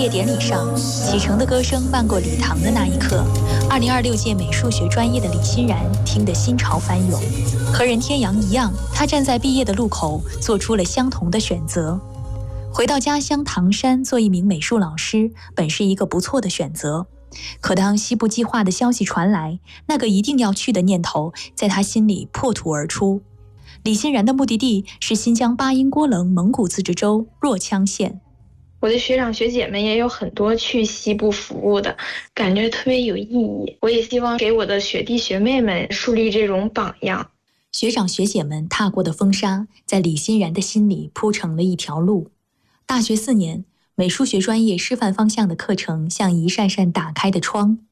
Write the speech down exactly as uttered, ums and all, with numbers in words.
业典礼上，启程的歌声漫过礼堂的那一刻，二零二六届美术学专业的李欣然听得心潮翻涌。和任天阳一样，他站在毕业的路口，做出了相同的选择。回到家乡唐山做一名美术老师，本是一个不错的选择。可当西部计划的消息传来，那个一定要去的念头在他心里破土而出。李欣然的目的地是新疆巴音郭楞蒙古自治州若羌县。 我的学长学姐们也有很多去西部服务的，感觉特别有意义。我也希望给我的学弟学妹们树立这种榜样。 学长学姐们踏过的风沙，在李欣然的心里铺成了一条路。大学四年，美术学专业师范方向的课程像一扇扇打开的窗，